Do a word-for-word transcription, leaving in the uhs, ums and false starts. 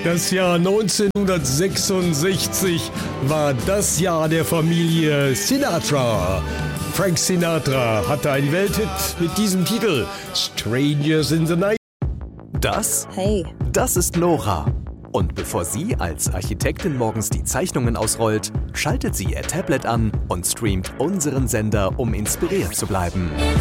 Das Jahr neunzehnhundertsechsundsechzig war das Jahr der Familie Sinatra. Frank Sinatra hatte einen Welthit mit diesem Titel, Strangers in the Night. Das? Hey. Das ist Nora. Und bevor sie als Architektin morgens die Zeichnungen ausrollt, schaltet sie ihr Tablet an und streamt unseren Sender, um inspiriert zu bleiben.